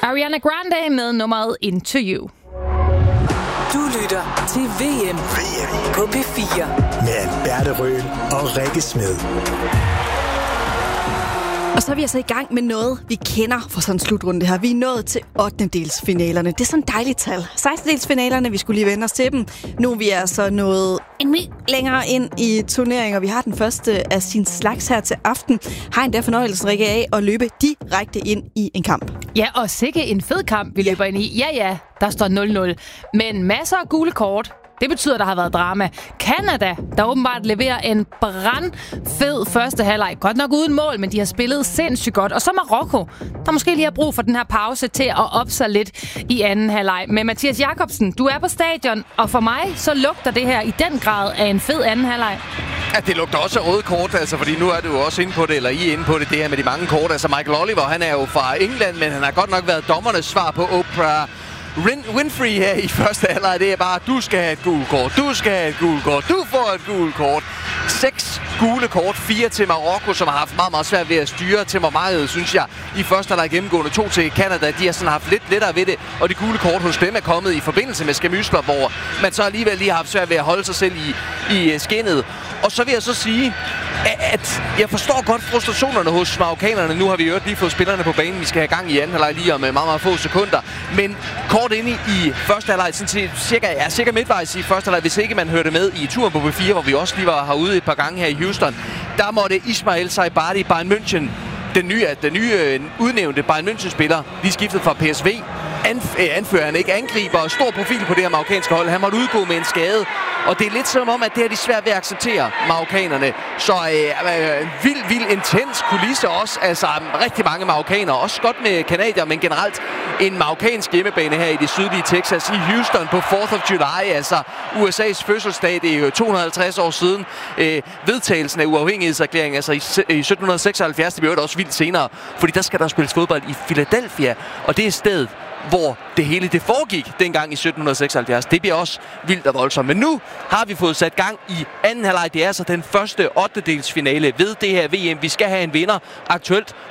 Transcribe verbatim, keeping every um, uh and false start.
Ariana Grande med nummeret Into You. Du lytter til V M, V M på P fire med Alberte Røhl og Rikke Smed. Og så er vi altså i gang med noget, vi kender fra sådan en slutrunde her. Vi er nået til ottendedelsfinalerne. Det er sådan et dejligt tal. sekstendedelsfinalerne, vi skulle lige vende os til dem. Nu er vi altså nået en mil længere ind i turneringen, og vi har den første af sin slags her til aften. Har endda fornøjelsen, Rikke, af at løbe direkte ind i en kamp. Ja, og sikke en fed kamp, vi løber ind i. Ja, ja, der står nul nul. Men masser af gule kort. Det betyder, at der har været drama. Canada, der åbenbart leverer en brandfed første halvleg. Godt nok uden mål, men de har spillet sindssygt godt. Og så Marokko, der måske lige har brug for den her pause til at op sig lidt i anden halvleg. Men Mathias Jakobsen, du er på stadion, og for mig så lugter det her i den grad af en fed anden halvleg. Ja, det lugter også af røde kort, altså, fordi nu er du jo også inde på det, eller I er inde på det, det her med de mange kort. Altså Michael Oliver, han er jo fra England, men han har godt nok været dommernes svar på Oprah Winfrey her i første halvleg. Det er bare, du skal have et gult kort, du skal have et gult kort, du får et gult kort. Seks gule kort, fire til Marokko, som har haft meget, meget svært ved at styre temperamentet, synes jeg, i første halvleg gennemgående. To til Canada, de har sådan haft lidt lettere ved det, og de gule kort hos dem er kommet i forbindelse med skærmysler, hvor man så alligevel lige har haft svært ved at holde sig selv i, i skinnet. Og så vil jeg så sige, at jeg forstår godt frustrationerne hos marokkanerne. Nu har vi jo lige fået spillerne på banen. Vi skal have gang i anden halvleg lige om meget, meget få sekunder. Men kort inde i første halvleg, sådan set cirka, ja, cirka midtvejs i første halvleg, hvis ikke man hørte med i turen på P fire, hvor vi også lige var herude et par gange her i Houston, der måtte Ismail Saibari, Bayern München, den nye, den nye udnævnte Bayern München-spiller, lige skiftet fra P S V. Anf- anfører han ikke angriber og stor profil på det her marokkanske hold. Han måtte udgå med en skade. Og det er lidt som om, at det er de svært ved at acceptere, marokkanerne. Så øh, øh, vild, vild, intens kulisse også. Altså rigtig mange marokkanere. Også godt med canadier, men generelt en marokkansk hjemmebane her i det sydlige Texas. I Houston på fourth of July. Altså U S A's fødselsdag. Det er jo to hundrede og halvtreds år siden øh, vedtagelsen af uafhængighedserklæringen. Altså i, i sytten seksoghalvfjerds. Det bliver jo også vildt senere. Fordi der skal der spilles fodbold i Philadelphia. Og det er stedet, hvor det hele det foregik dengang i sytten seksoghalvfjerds. Det bliver også vildt og voldsomt. Men nu har vi fået sat gang i anden halvleg. Det er altså den første ottendedelsfinale ved det her V M. Vi skal have en vinder. Aktuelt